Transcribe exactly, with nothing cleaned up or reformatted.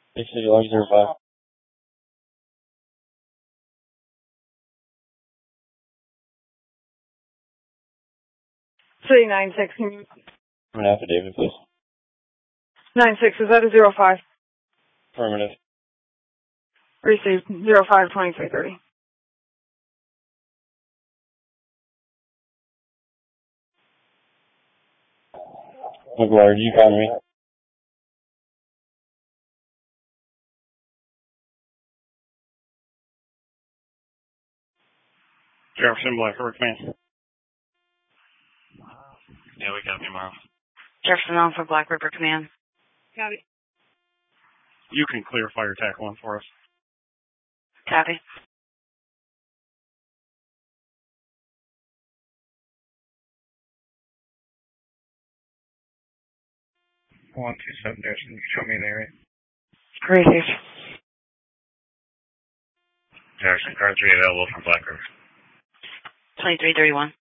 Big City Lodge zero five. City nine six, can you... An affidavit, please. nine six, is that a zero five? Affirmative. Received, zero five twenty-three thirty. McGuire, you found me. Jefferson Black River Command. Yeah, we got you, Miles. Jefferson Alpha Black River Command. Copy. You can clear fire tack one for us. Copy. one two seven dash, can you show me an area? Received. Jackson, car three available from Black River. twenty-three thirty-one.